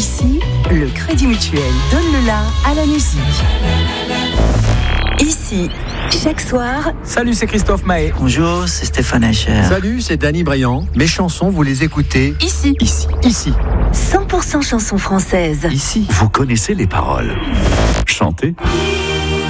Ici, le Crédit Mutuel donne le la à la musique. Ici, chaque soir... Salut, c'est Christophe Mahé. Bonjour, c'est Stéphane Echer. Salut, c'est Danny Briand. Mes chansons, vous les écoutez Ici. 100% chansons françaises. Ici, vous connaissez les paroles. Chantez.